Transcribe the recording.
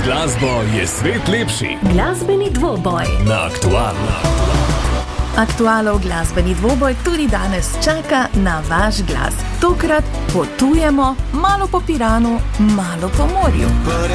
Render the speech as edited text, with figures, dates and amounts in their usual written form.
glasbo je svet lepši. Glasbeni dvoboj Na Aktualu. Aktualov glasbeni dvoboj tudi danes čaka na vaš glas. Tokrat potujemo malo po Piranu, malo po morju.